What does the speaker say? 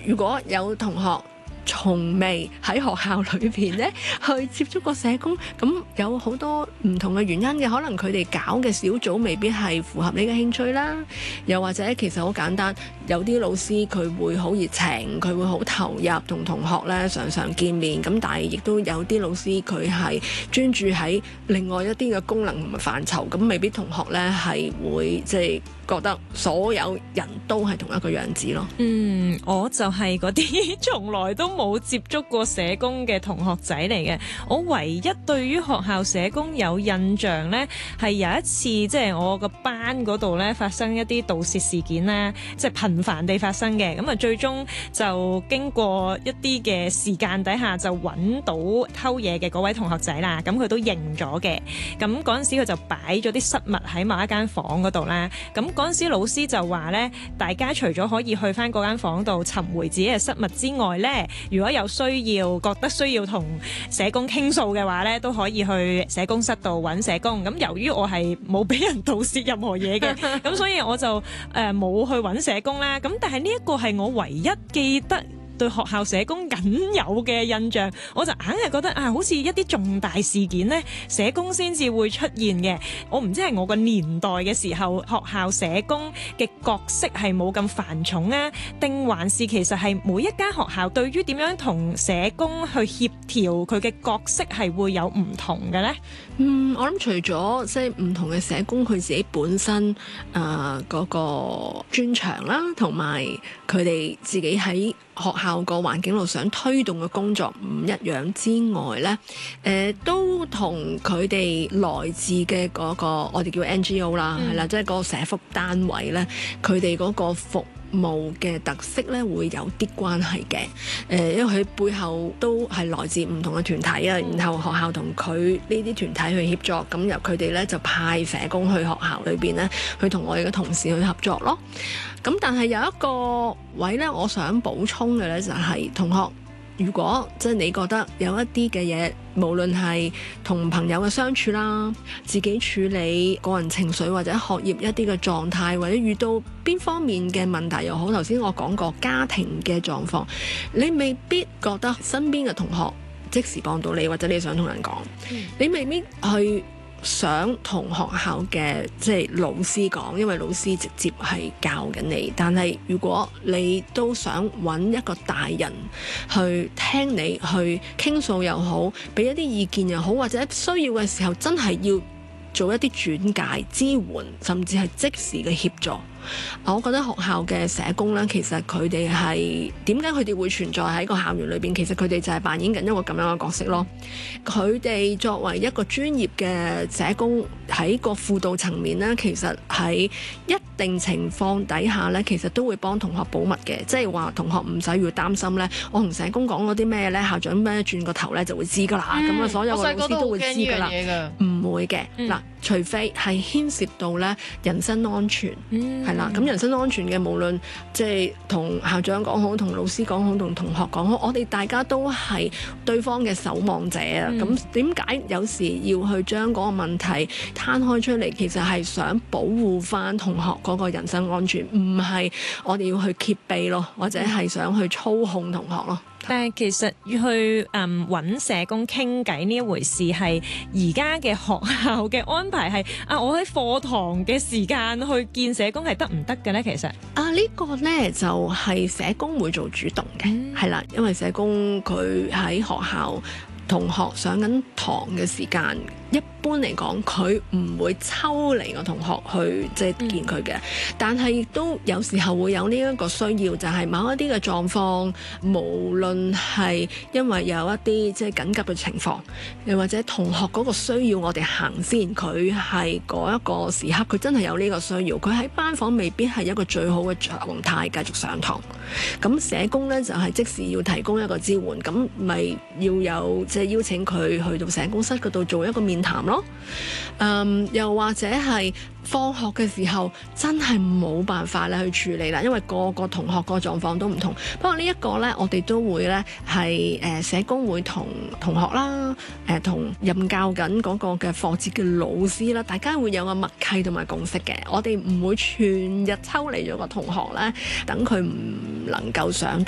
如果有同學從未喺學校裏邊咧去接觸過社工，咁有好多唔同嘅原因嘅，可能佢哋搞嘅小組未必係符合你嘅興趣啦，又或者其實好簡單，有啲老師佢會好熱情，佢會好投入同同學咧常常見面，咁但係亦都有啲老師佢係專注喺另外一啲嘅功能同埋範疇，咁未必同學咧係會即係覺得所有人都係同一個樣子咯。 我就係嗰啲從來都冇接觸過社工嘅同學仔嚟嘅。我唯一對於學校社工有印象呢，係有一次即係我個班嗰度呢發生一啲盜竊事件呢，即係頻繁地發生嘅。咁啊，最終就經過一啲嘅時間底下，就揾到偷嘢嘅嗰位同學仔啦。咁佢都認咗嘅。咁嗰陣時佢就擺咗啲失物喺某一間房嗰度啦。咁嗰陣時老師就話呢，大家除咗可以去翻嗰間房度尋回自己嘅失物之外呢，如果有需要覺得需要同社工傾訴嘅話呢，都可以去社工室度揾社工。咁由於我係冇俾人盜竊任何嘢嘅，咁所以我就冇去揾社工啦。咁但係呢一個係我唯一記得對學校社工僅有嘅印象，我就硬係覺得好似一啲重大事件呢，社工先至會出現嘅。我唔知係我個年代嘅時候，學校社工嘅角色係冇咁繁重啊，定還是其實係每一間學校對於點樣同社工去協調佢嘅角色係會有唔同嘅呢？ 我諗除咗即係唔同嘅社工佢自己本身嗰個專長啦，同埋佢哋自己喺學校個環境度想推動嘅工作唔一樣之外咧，都同佢哋來自嘅嗰個我哋叫 NGO 啦，係啦，即係嗰個社福單位咧，佢哋嗰個服務嘅特色咧會有啲關係嘅，因為佢背後都係來自唔同嘅團體啊，然後學校同佢呢啲團體去協作，咁由佢哋咧就派社工去學校裏邊咧，去同我哋嘅同事去合作咯。咁但係有一個位咧，我想補充嘅咧就係同學，如果即係你覺得有一啲嘅嘢，無論係同朋友嘅相處啦，自己處理個人情緒或者學業一啲嘅狀態，或者遇到邊方面嘅問題又好，頭先我講過家庭嘅狀況，你未必覺得身邊嘅同學即時幫到你，或者你想同人講，你未必去想同學校嘅即係老師講，因為老師直接係教緊你。但係如果你都想揾一個大人去聽你去傾訴又好，俾一啲意見又好，或者需要嘅時候真係要做一啲轉介支援，甚至係即時嘅協助。我覺得學校嘅社工呢，其實佢哋係點解佢哋會存在喺個校園裏邊？其實佢哋就係扮演緊一個咁樣嘅角色咯。佢哋作為一個專業嘅社工，喺個輔導層面呢，其實喺一定情況底下呢，其實都會幫同學保密嘅，即係話同學唔使要擔心呢，我同社工講嗰啲咩呢，校長咩轉個頭呢就會知㗎啦。咁所有嘅老師都會知㗎啦。唔會嘅嗱，除非係牽涉到呢人身安全。係啦，咁人身安全嘅，無論即係同校長講好，同老師講好，同同學講好，我哋大家都係對方嘅守望者啊。咁點解有時要去將嗰個問題攤開出嚟？其實係想保護翻同學嗰個人身安全，唔係我哋要去揭秘咯，或者係想去操控同學咯。 但係其實要去揾社工傾偈呢一回事，係而家嘅學校嘅安排係我喺課堂嘅時間去見社工係得唔得嘅呢？其實呢個呢就係社工會做主動嘅，係啦，因為社工佢喺學校同學上緊堂嘅時間，一般嚟講佢唔會抽離個同學去即係見佢嘅，但係亦都有時候會有呢一個需要，就係某一啲嘅狀況，無論係因為有一啲即係緊急嘅情況，又或者同學嗰個需要我哋行先，佢係嗰一個時刻佢真係有呢個需要，佢喺班房未必係一個最好嘅狀態繼續上堂，咁社工呢，就係即時要提供一個支援，咁咪要有即係邀請佢去到社工室嗰度做一個面談咯。又或者係放學嘅時候真係冇辦法咧去處理啦，因為個個同學個狀況都唔同。不過呢一個呢，我哋都會呢係社工會同同學啦，同任教緊嗰個嘅課節嘅老師啦，大家會有個默契同埋共識嘅。我哋唔會全日抽離咗個同學呢，等佢唔能夠上